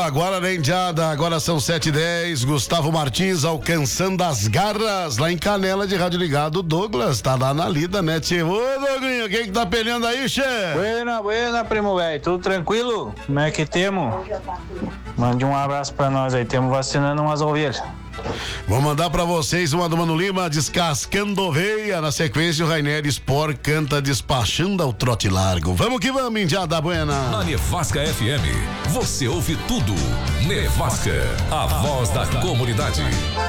Agora, Rendiada, agora são 7h10. Gustavo Martins alcançando as garras lá em Canela de Rádio Ligado. Douglas tá lá na lida, né, tio? Ô, Douglinho, quem que tá peleando aí, che? Buena, primo velho. Tudo tranquilo? Como é que temos? Mande um abraço pra nós aí. Temos vacinando umas ovelhas. Vou mandar pra vocês uma do Mano Lima, Descascando Oveia. Na sequência, o Rainer Sport canta Despachando ao Trote Largo. Vamos que vamos, Indiada Buena. Na Nevasca FM, você ouve tudo. Nevasca, a voz da comunidade.